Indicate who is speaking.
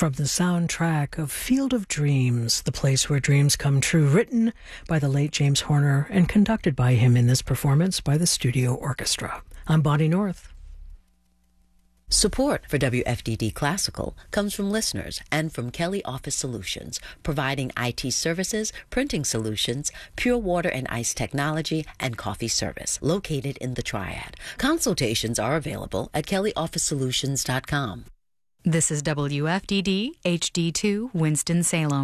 Speaker 1: from the soundtrack of Field of Dreams, The Place Where Dreams Come True, written by the late James Horner and conducted by him in this performance by the Studio Orchestra. I'm Bonnie North.
Speaker 2: Support for WFDD Classical comes from listeners and from Kelly Office Solutions, providing IT services, printing solutions, pure water and ice technology, and coffee service, located in the Triad. Consultations are available at kellyofficesolutions.com.
Speaker 3: This is WFDD HD2 Winston-Salem.